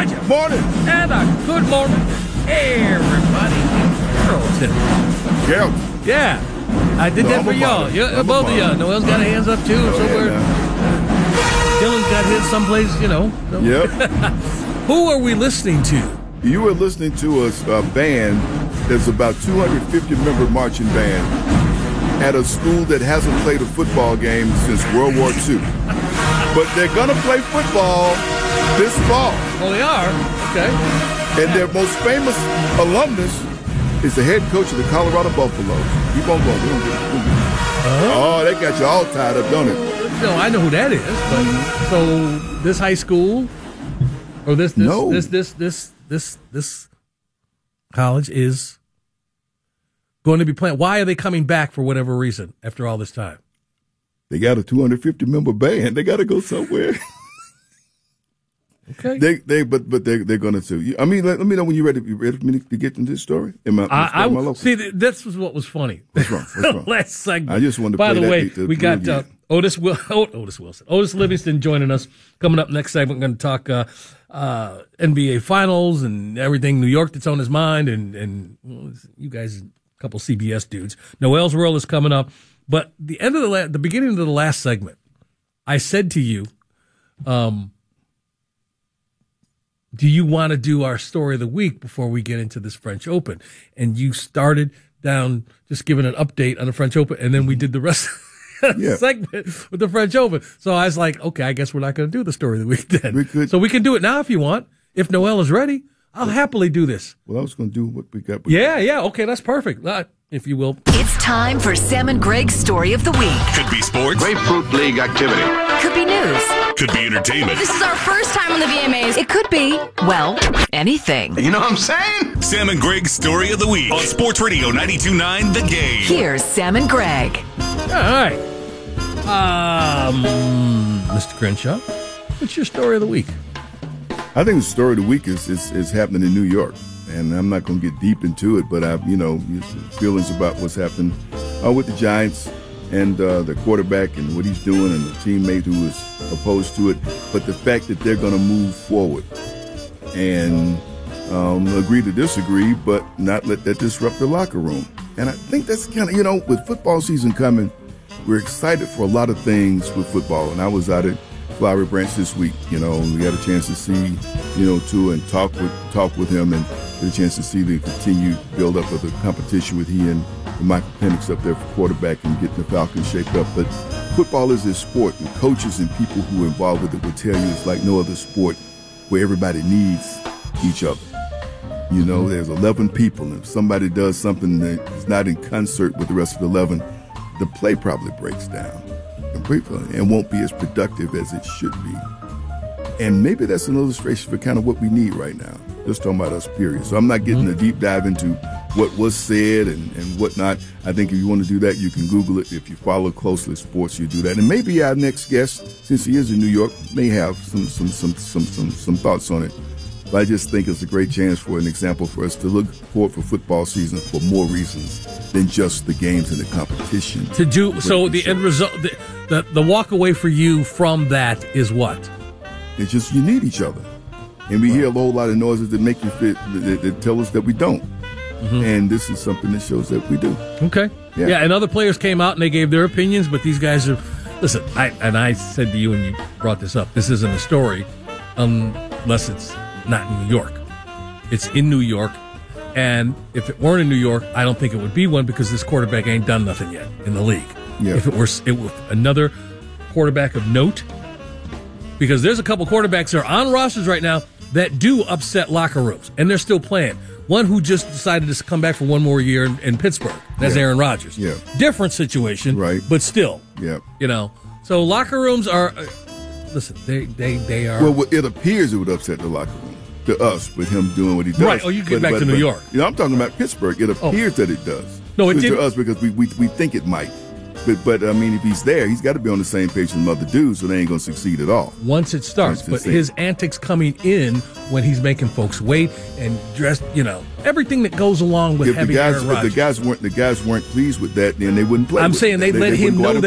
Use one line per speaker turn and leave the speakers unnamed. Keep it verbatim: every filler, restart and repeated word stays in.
Roger.
Morning.
And a good morning, everybody in Carrollton.
Carrollton.
Yeah. I did
No,
that
I'm
for
a
y'all.
mother.
Yeah,
I'm a
both of y'all.
mother.
Noel's got her hands up, too,
Oh,
somewhere.
yeah,
Dylan's got his someplace, you know. So.
Yep.
Who are we listening to?
You were listening to a, a band that's about two hundred fifty member marching band at a school that hasn't played a football game since World War Two. But they're going to play football this fall.
Oh, they are? Okay.
And their most famous alumnus is the head coach of the Colorado Buffaloes. Keep on going. Uh-huh. Oh, they got you all tied up, don't it?
No, I know who that is. But so this high school or this this
No.
this this this this this college is going to be playing. Why are they coming back for whatever reason after all this time?
They got a two hundred fifty member band. They got to go somewhere.
Okay.
They they but but they they're gonna sue you. I mean, let, let me know when you're ready. You ready for me to get into this story? Am I,
I, I
am I local?
see. th- This was what was funny.
What's wrong? What's wrong?
Last segment.
I just wanted to
By
play
the
that
way,
beat to-
we
to
got
review
uh,
it.
Otis Wil- oh, Otis Wilson, Otis Livingston joining us. Coming up next segment, we're going to talk uh, uh, N B A Finals and everything New York that's on his mind, and and well, you guys, a couple C B S dudes. Noel's World is coming up, but the end of the la- the beginning of the last segment, I said to you, um. do you want to do our story of the week before we get into this French Open? And you started down just giving an update on the French Open, and then we did the rest of the
Yeah.
segment with the French Open. So I was like, okay, I guess we're not going to do the story of the week then.
We could-
so we can do it now if you want. If Noel is ready, I'll happily do this.
Well, I was going to do what we got.
Yeah, yeah, okay, that's perfect. Uh, if you will.
It's time for Sam and Greg's Story of the Week.
Could be sports.
Grapefruit League activity.
Could be news.
Could be entertainment.
This is our first time on the V M As.
It could be, well, anything.
You know what I'm saying?
Sam and Greg's Story of the Week on Sports Radio ninety-two point nine The Game.
Here's Sam and Greg.
All right. Um, Mister Crenshaw, what's your story of the week?
I think the story of the week is is, is happening in New York, and I'm not going to get deep into it, but I, you know, feelings about what's happened uh, with the Giants and uh, the quarterback and what he's doing, and the teammate who is opposed to it. But the fact that they're going to move forward and um, agree to disagree, but not let that disrupt the locker room. And I think that's kind of, you know, with football season coming, we're excited for a lot of things with football. And I was out at Flowery Branch this week. You know, we got a chance to see, you know, Tua and talk with talk with him, and get a chance to see the continued build up of the competition with he and Michael Penix up there for quarterback and getting the Falcons shaped up. But football is this sport, and coaches and people who are involved with it will tell you it's like no other sport where everybody needs each other. You know, there's eleven people, and if somebody does something that is not in concert with the rest of the eleven, the play probably breaks down and won't be as productive as it should be. And maybe that's an illustration for kind of what we need right now. Just talking about us, period. So I'm not getting mm-hmm. a deep dive into what was said and, and whatnot. I think if you want to do that, you can Google it. If you follow closely sports, you do that. And maybe our next guest, since he is in New York, may have some some some some some, some thoughts on it. But I just think it's a great chance for an example for us to look forward for football season for more reasons than just the games and the competition.
To do so, the end result, the, the the walk away for you from that is what?
It's just you need each other, and we hear a whole lot of noises that make you fit that, that tell us that we don't. Mm-hmm. And this is something that shows that we do.
Okay,
yeah.
yeah. And other players came out and they gave their opinions, but these guys are. Listen, I and I said to you when you brought this up, this isn't a story unless it's not in New York. It's in New York, and if it weren't in New York, I don't think it would be one because this quarterback ain't done nothing yet in the league.
Yeah.
If it were it were another quarterback of note, because there's a couple quarterbacks that are on rosters right now that do upset locker rooms, and they're still playing. One who just decided to come back for one more year in, in Pittsburgh. That's
yeah.
Aaron Rodgers.
Yeah.
Different situation,
right?
But still,
yeah.
You know, so locker rooms are. Uh, listen, they they they are.
Well, it appears it would upset the locker room to us with him doing what he does.
Right. Oh, you get
but,
back
but,
to New
but,
York.
You know, I'm talking about Pittsburgh. It appears oh. that it does.
No, it
to
did
us because we, we we think it might. But, but I mean, if he's there, he's got to be on the same page with other dudes, so they ain't going to succeed at all.
Once it starts. But his antics coming in when he's making folks wait and dress, you know, everything that goes along with
if
having
the guys,
Aaron Rodgers.
If the guys weren't the guys weren't pleased with that, then they wouldn't play.
I'm
with
saying
it.
they,
they
let
they
him know that.